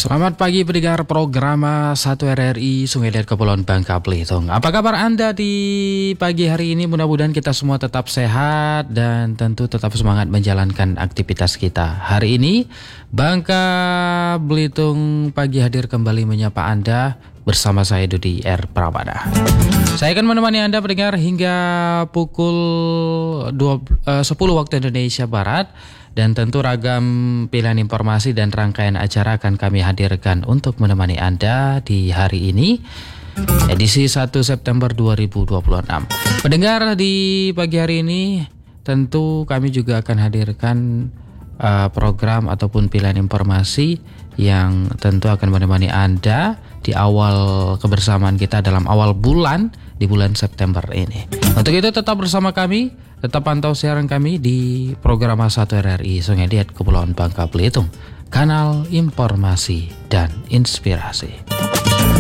Selamat pagi pendengar program 1 RRI Sungai Liat Kepulauan Bangka Belitung. Apa kabar Anda di pagi hari ini? Mudah-mudahan kita semua tetap sehat dan tentu tetap semangat menjalankan aktivitas kita. Hari ini Bangka Belitung pagi hadir kembali menyapa Anda bersama saya Dudi R. Pramana. Saya akan menemani Anda pendengar hingga pukul 10 waktu Indonesia Barat. Dan tentu ragam pilihan informasi dan rangkaian acara akan kami hadirkan untuk menemani Anda di hari ini, edisi 1 September 2026. Pendengar, di pagi hari ini tentu kami juga akan hadirkan program ataupun pilihan informasi yang tentu akan menemani Anda di awal kebersamaan kita dalam awal bulan, di bulan September ini. Untuk itu tetap bersama kami, tetap pantau siaran kami di program 1 RRI Sungai Liat Kepulauan Bangka Belitung, kanal informasi dan inspirasi.